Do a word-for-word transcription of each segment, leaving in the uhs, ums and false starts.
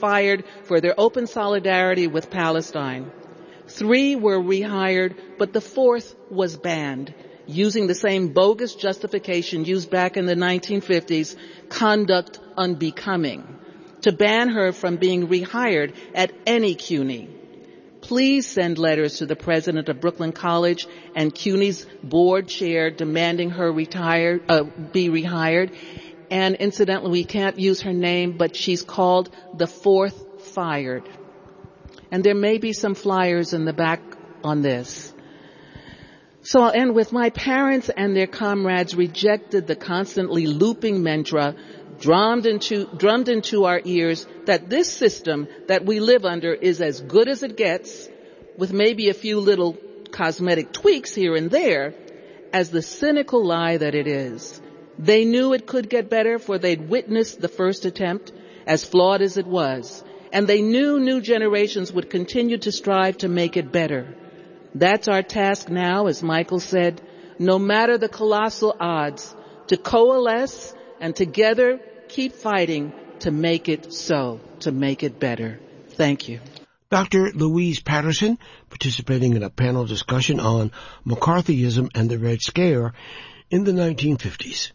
fired for their open solidarity with Palestine. Three were rehired, but the fourth was banned, using the same bogus justification used back in the nineteen fifties, conduct unbecoming, to ban her from being rehired at any CUNY. Please send letters to the president of Brooklyn College and CUNY's board chair demanding her retire, uh, be rehired. And incidentally, we can't use her name, but she's called the fourth fired. And there may be some flyers in the back on this. So I'll end with my parents and their comrades rejected the constantly looping mantra drummed into, drummed into our ears that this system that we live under is as good as it gets, with maybe a few little cosmetic tweaks here and there, as the cynical lie that it is. They knew it could get better, for they'd witnessed the first attempt, as flawed as it was, and they knew new generations would continue to strive to make it better. That's our task now, as Michael said, no matter the colossal odds, to coalesce and together keep fighting to make it so, to make it better. Thank you. Doctor Louise Patterson, participating in a panel discussion on McCarthyism and the Red Scare in the nineteen fifties.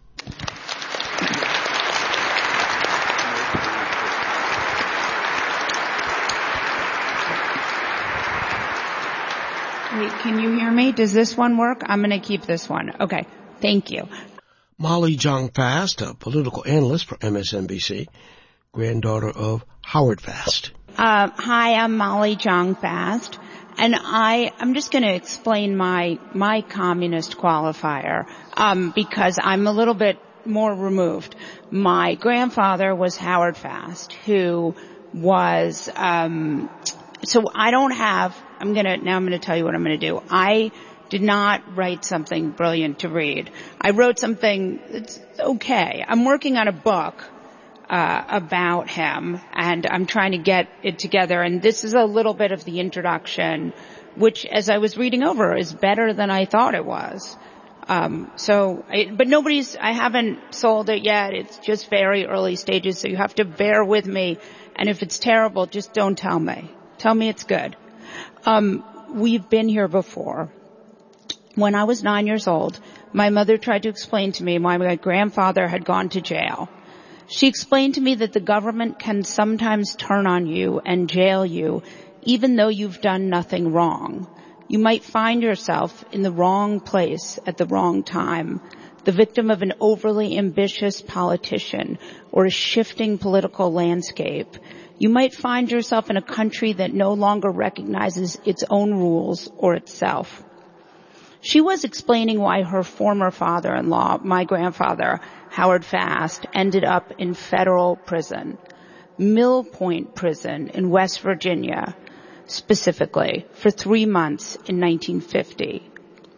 Wait, can you hear me? Does this one work? I'm going to keep this one. Okay, thank you. Molly Jong Fast, a political analyst for M S N B C, granddaughter of Howard Fast. Uh, hi, I'm Molly Jong Fast, and I, I'm just going to explain my my communist qualifier um, because I'm a little bit more removed. My grandfather was Howard Fast, who was. Um, so I don't have. I'm gonna now. I'm going to tell you what I'm going to do. I did not write something brilliant to read. I wrote something that's okay. I'm working on a book uh about him, and I'm trying to get it together. And this is a little bit of the introduction, which, as I was reading over, is better than I thought it was. Um so, I, but nobody's, I haven't sold it yet. It's just very early stages, so you have to bear with me. And if it's terrible, just don't tell me. Tell me it's good. Um, we've been here before. When I was nine years old, my mother tried to explain to me why my grandfather had gone to jail. She explained to me that the government can sometimes turn on you and jail you, even though you've done nothing wrong. You might find yourself in the wrong place at the wrong time, the victim of an overly ambitious politician or a shifting political landscape. You might find yourself in a country that no longer recognizes its own rules or itself. She was explaining why her former father-in-law, my grandfather, Howard Fast, ended up in federal prison, Mill Point Prison in West Virginia, specifically, for three months in nineteen fifty.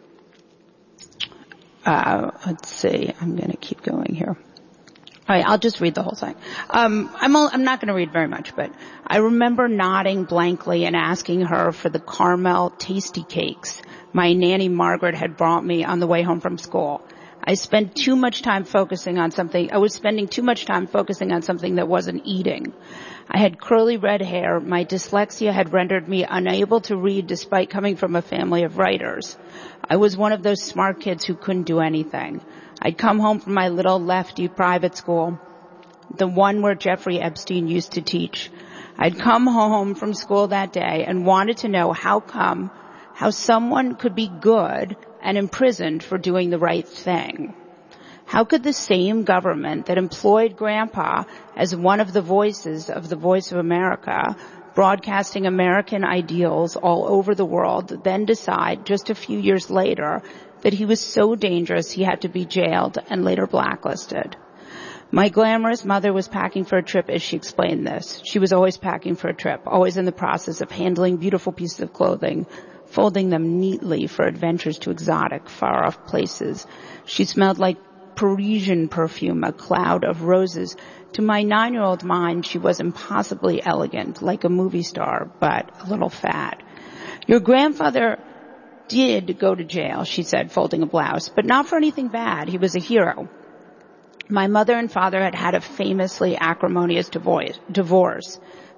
Uh, let's see. I'm going to keep going here. All right, I'll just read the whole thing. Um, I'm, all, I'm not going to read very much, but I remember nodding blankly and asking her for the caramel tasty cakes my nanny Margaret had brought me on the way home from school. I spent too much time focusing on something. I was spending too much time focusing on something that wasn't eating. I had curly red hair. My dyslexia had rendered me unable to read despite coming from a family of writers. I was one of those smart kids who couldn't do anything. I'd come home from my little lefty private school, the one where Jeffrey Epstein used to teach. I'd come home from school that day and wanted to know how come, how someone could be good and imprisoned for doing the right thing. How could the same government that employed Grandpa as one of the voices of the Voice of America, broadcasting American ideals all over the world, then decide just a few years later that he was so dangerous he had to be jailed and later blacklisted? My glamorous mother was packing for a trip as she explained this. She was always packing for a trip, always in the process of handling beautiful pieces of clothing, folding them neatly for adventures to exotic, far-off places. She smelled like Parisian perfume, a cloud of roses. To my nine-year-old mind, she was impossibly elegant, like a movie star, but a little fat. Your grandfather did go to jail, she said, folding a blouse, but not for anything bad. He was a hero. My mother and father had had a famously acrimonious divorce.